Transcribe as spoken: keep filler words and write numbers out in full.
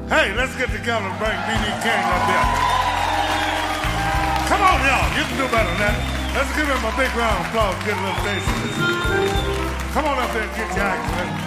Hey, let's get together and bring B B King up here. Come on, y'all. You can do better than that. Let's give him a big round of applause. Get a little face. Come on up there and get your act.